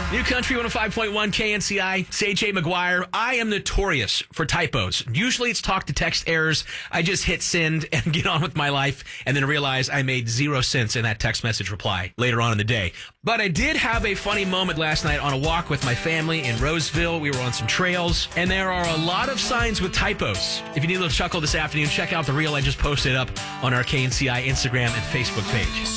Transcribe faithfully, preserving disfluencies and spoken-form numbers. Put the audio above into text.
New Country one oh five point one K N C I. It's A J McGuire. I am notorious for typos. Usually it's talk to text errors. I just hit send and get on with my life and then realize I made zero sense in that text message reply later on in the day. But I did have a funny moment last night on a walk with my family in Roseville. We were on some trails, and there are a lot of signs with typos. If you need a little chuckle this afternoon, check out the reel I just posted up on our K N C I Instagram and Facebook page.